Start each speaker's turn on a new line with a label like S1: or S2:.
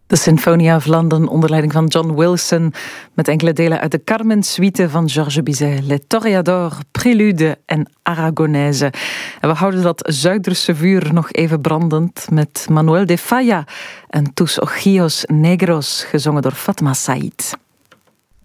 S1: De Symphony of London onder leiding van John Wilson met enkele delen uit de Carmen-suite van Georges Bizet, Les Toreadors, Prélude en Aragonaise. En we houden dat Zuiderse vuur nog even brandend met Manuel de Falla en Tus Ojillos Negros, gezongen door Fatma Said.